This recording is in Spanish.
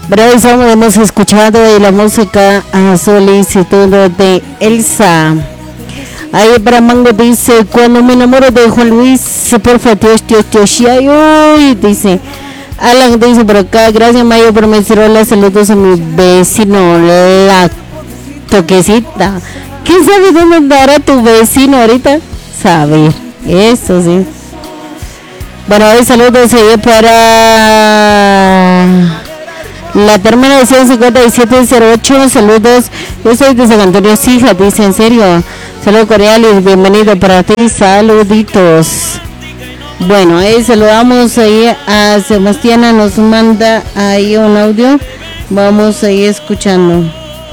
Pero hemos escuchado la música a solicitud de Elsa. Ahí para Mango dice, cuando me enamoro de Juan Luis, porfa, Dios, uy, dice. Alan dice por acá, gracias Mayo por mencionar, saludos a mi vecino, la toquecita. ¿Quién sabe dónde andará tu vecino ahorita? Saber, eso sí. Bueno, hoy saludos para la terminación 5708, saludos, yo soy de San Antonio Sija, dice, en serio, saludos cordiales, bienvenido para ti, saluditos. Bueno, saludamos ahí a Sebastiana, nos manda ahí un audio, vamos ahí escuchando.